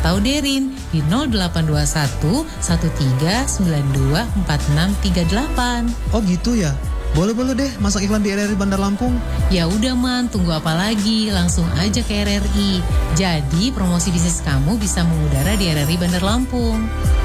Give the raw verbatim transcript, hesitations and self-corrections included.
atau Derin di nol delapan dua satu satu tiga sembilan dua empat enam tiga delapan. Oh gitu ya? Boleh-boleh deh masang iklan di R R I Bandar Lampung. Ya udah Man, tunggu apa lagi? Langsung aja ke R R I. Jadi promosi bisnis kamu bisa mengudara di R R I Bandar Lampung.